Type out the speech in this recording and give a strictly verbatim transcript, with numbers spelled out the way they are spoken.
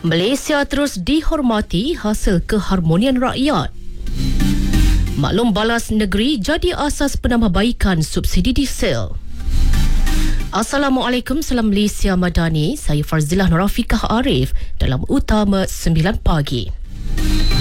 Malaysia terus dihormati hasil keharmonian rakyat. Maklum balas negeri jadi asas penambahbaikan subsidi diesel. Assalamualaikum, salam Malaysia Madani. Saya Farzilah Norafikah Arif dalam Utama sembilan pagi.